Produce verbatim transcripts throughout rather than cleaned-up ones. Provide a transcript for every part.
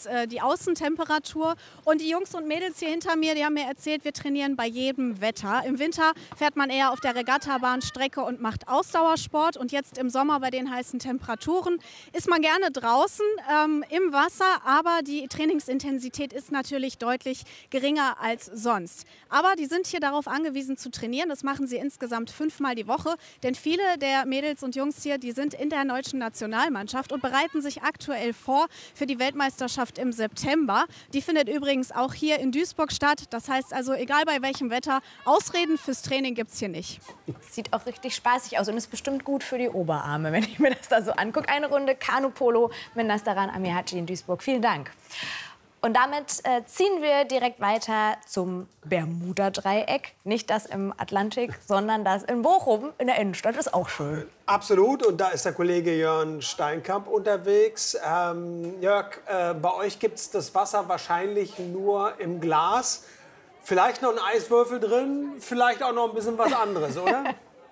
ist äh, die Außentemperatur. Und die Jungs und Mädels hier hinter mir, die haben mir erzählt, wir trainieren bei jedem Wetter. Im Winter fährt man eher auf der Regattabahnstrecke und macht Ausdauersport. Und jetzt im Sommer bei den heißen Temperaturen ist man gerne draußen ähm, im Wasser. Aber die Trainingsintensität ist natürlich deutlich geringer als sonst. Aber die sind hier darauf angewiesen zu trainieren. Das machen sie insgesamt fünfmal die Woche. Denn viele der Mädels und Jungs hier, die sind in der deutschen Nationalmannschaft und bereiten sich aktuell vor für die Weltmeisterschaft im September. Die findet übrigens auch hier in Duisburg statt. Das heißt also, egal bei welchem Wetter, Ausreden fürs Training gibt es hier nicht. Sieht auch richtig spaßig aus und ist bestimmt gut für die Oberarme, wenn ich mir das da so angucke. Eine Runde Kanu-Polo mit Nastaran Amihaci in Duisburg. Vielen Dank. Und damit äh, ziehen wir direkt weiter zum Bermuda-Dreieck. Nicht das im Atlantik, sondern das in Bochum in der Innenstadt. Ist auch schön. Absolut. Und da ist der Kollege Jörn Steinkamp unterwegs. Ähm, Jörg, äh, bei euch gibt es das Wasser wahrscheinlich nur im Glas. Vielleicht noch ein Eiswürfel drin, vielleicht auch noch ein bisschen was anderes, oder?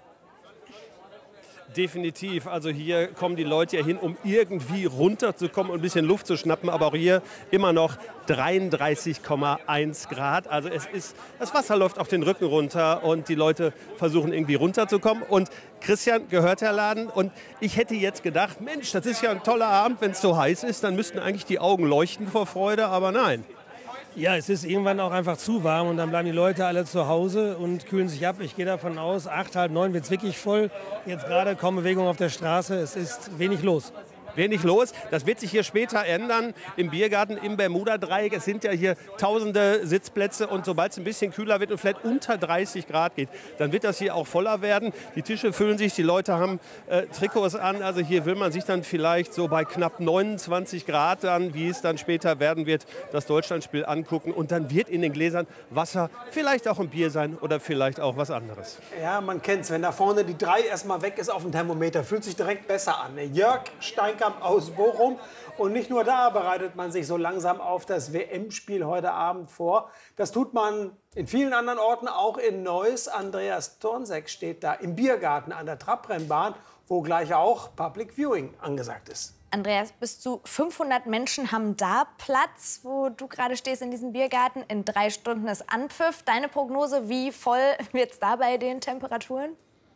Definitiv. Also hier kommen die Leute ja hin, um irgendwie runterzukommen und ein bisschen Luft zu schnappen. Aber auch hier immer noch dreiunddreißig Komma eins Grad. Also es ist, das Wasser läuft auf den Rücken runter und die Leute versuchen irgendwie runterzukommen. Und Christian gehört der Laden. Und ich hätte jetzt gedacht, Mensch, das ist ja ein toller Abend, wenn es so heiß ist. Dann müssten eigentlich die Augen leuchten vor Freude. Aber nein. Ja, es ist irgendwann auch einfach zu warm und dann bleiben die Leute alle zu Hause und kühlen sich ab. Ich gehe davon aus, acht, halb neun wird es wirklich voll. Jetzt gerade kaum Bewegung auf der Straße, es ist wenig los. Wenig los. Das wird sich hier später ändern im Biergarten, im Bermuda-Dreieck. Es sind ja hier tausende Sitzplätze und sobald es ein bisschen kühler wird und vielleicht unter dreißig Grad geht, dann wird das hier auch voller werden. Die Tische füllen sich, die Leute haben äh, Trikots an. Also hier will man sich dann vielleicht so bei knapp neunundzwanzig Grad dann, wie es dann später werden wird, das Deutschlandspiel angucken. Und dann wird in den Gläsern Wasser, vielleicht auch ein Bier sein oder vielleicht auch was anderes. Ja, man kennt es. Wenn da vorne die drei erstmal weg ist auf dem Thermometer, fühlt sich direkt besser an. Jörg Steinkamp aus Bochum. Und nicht nur da bereitet man sich so langsam auf das W M-Spiel heute Abend vor. Das tut man in vielen anderen Orten, auch in Neuss. Andreas Thornseck steht da im Biergarten an der Trabrennbahn, wo gleich auch Public Viewing angesagt ist. Andreas, bis zu fünfhundert Menschen haben da Platz, wo du gerade stehst in diesem Biergarten. In drei Stunden ist Anpfiff. Deine Prognose, wie voll wird es da bei den Temperaturen?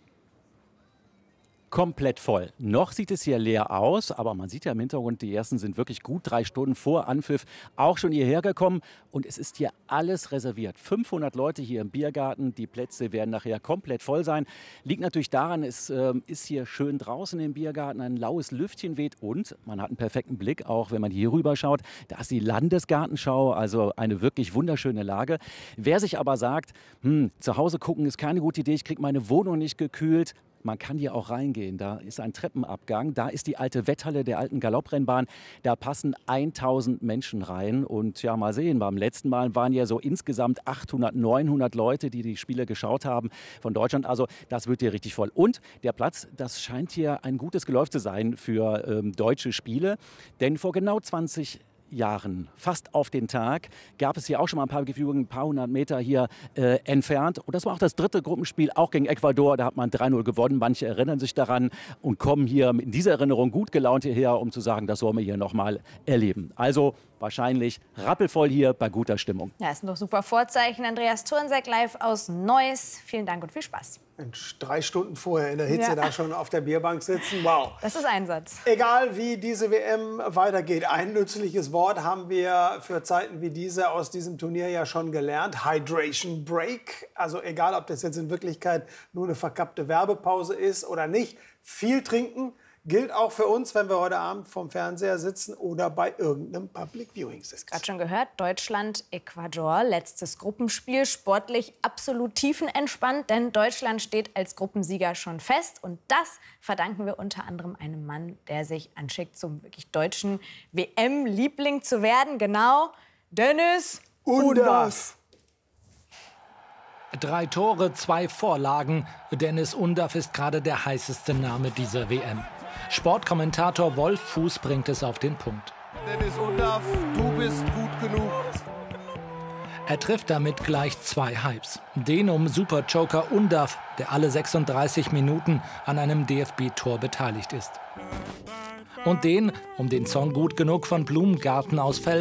Komplett voll. Noch sieht es hier leer aus, aber man sieht ja im Hintergrund, die ersten sind wirklich gut drei Stunden vor Anpfiff auch schon hierher gekommen. Und es ist hier alles reserviert. fünfhundert Leute hier im Biergarten. Die Plätze werden nachher komplett voll sein. Liegt natürlich daran, es äh, ist hier schön draußen im Biergarten, ein laues Lüftchen weht und man hat einen perfekten Blick, auch wenn man hier rüber schaut. Da ist die Landesgartenschau, also eine wirklich wunderschöne Lage. Wer sich aber sagt, hm, zu Hause gucken ist keine gute Idee, ich kriege meine Wohnung nicht gekühlt. Man kann hier auch reingehen. Da ist ein Treppenabgang. Da ist die alte Wetthalle der alten Galopprennbahn. Da passen tausend Menschen rein. Und ja, mal sehen, beim letzten Mal waren ja so insgesamt achthundert, neunhundert Leute, die die Spiele geschaut haben von Deutschland. Also das wird hier richtig voll. Und der Platz, das scheint hier ein gutes Geläuf zu sein für ähm, deutsche Spiele. Denn vor genau zwanzig Jahren, fast auf den Tag, gab es hier auch schon mal ein paar Gefühle, ein paar hundert Meter hier äh, entfernt. Und das war auch das dritte Gruppenspiel, auch gegen Ecuador. Da hat man drei null gewonnen. Manche erinnern sich daran und kommen hier in dieser Erinnerung gut gelaunt hierher, um zu sagen, das wollen wir hier noch mal erleben. Also wahrscheinlich rappelvoll hier bei guter Stimmung. Ja, ist doch super Vorzeichen. Andreas Thornseck live aus Neuss. Vielen Dank und viel Spaß. Mensch, drei Stunden vorher in der Hitze Ja. da schon auf der Bierbank sitzen. Wow. Das ist Einsatz. Egal wie diese W M weitergeht, ein nützliches Wort haben wir für Zeiten wie diese aus diesem Turnier ja schon gelernt. Hydration Break. Also egal, ob das jetzt in Wirklichkeit nur eine verkappte Werbepause ist oder nicht. Viel trinken gilt auch für uns, wenn wir heute Abend vorm Fernseher sitzen oder bei irgendeinem Public Viewing sitzen. Gerade schon gehört, Deutschland, Ecuador, letztes Gruppenspiel. Sportlich absolut tiefenentspannt, denn Deutschland steht als Gruppensieger schon fest. Und das verdanken wir unter anderem einem Mann, der sich anschickt, zum wirklich deutschen W M-Liebling zu werden. Genau, Dennis Undaff. Drei Tore, zwei Vorlagen. Dennis Undaff ist gerade der heißeste Name dieser W M. Sportkommentator Wolf Fuß bringt es auf den Punkt. Dennis Undaff, du bist gut genug. Er trifft damit gleich zwei Hypes. Den um Superjoker Undaff, der alle sechsunddreißig Minuten an einem D F B-Tor beteiligt ist. Und den um den Song Gut genug von Blumengarten aus Velbert.